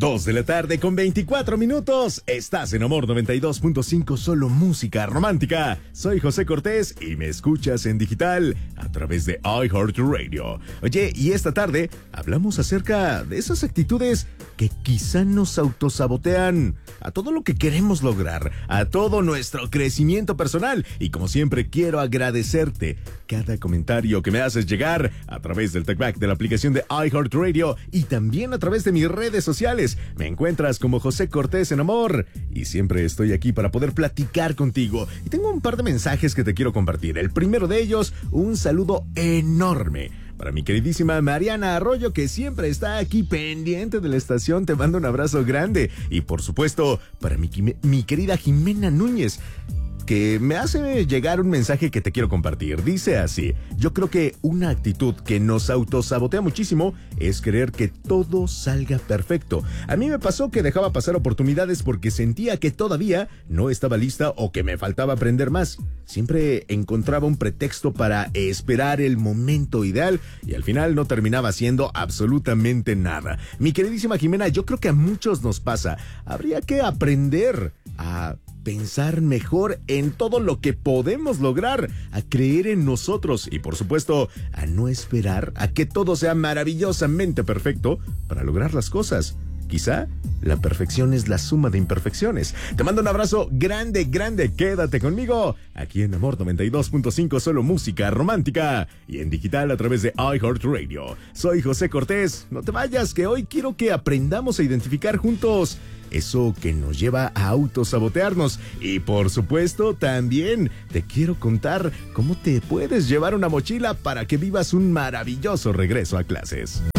2 de la tarde con 24 minutos. Estás en Amor 92.5, solo música romántica. Soy José Cortés y me escuchas en digital a través de iHeartRadio. Oye, y esta tarde hablamos acerca de esas actitudes que quizá nos autosabotean a todo lo que queremos lograr, a todo nuestro crecimiento personal. Y como siempre, quiero agradecerte cada comentario que me haces llegar a través del TalkBack de la aplicación de iHeartRadio y también a través de mis redes sociales. Me encuentras como José Cortés en Amor y siempre estoy aquí para poder platicar contigo. Y tengo un par de mensajes que te quiero compartir. El primero de ellos, un saludo enorme para mi queridísima Mariana Arroyo, que siempre está aquí pendiente de la estación. Te mando un abrazo grande. Y por supuesto, para mi querida Jimena Núñez, que me hace llegar un mensaje que te quiero compartir. Dice así: yo creo que una actitud que nos autosabotea muchísimo es querer que todo salga perfecto. A mí me pasó que dejaba pasar oportunidades porque sentía que todavía no estaba lista o que me faltaba aprender más. Siempre encontraba un pretexto para esperar el momento ideal y al final no terminaba haciendo absolutamente nada. Mi queridísima Jimena, yo creo que a muchos nos pasa. Habría que aprender a pensar mejor en todo lo que podemos lograr, a creer en nosotros y por supuesto a no esperar a que todo sea maravillosamente perfecto para lograr las cosas. Quizá la perfección es la suma de imperfecciones. Te mando un abrazo grande, grande. Quédate conmigo aquí en Amor 92.5, solo música romántica y en digital a través de iHeartRadio. Soy José Cortés. No te vayas, que hoy quiero que aprendamos a identificar juntos eso que nos lleva a autosabotearnos. Y por supuesto, también te quiero contar cómo te puedes llevar una mochila para que vivas un maravilloso regreso a clases.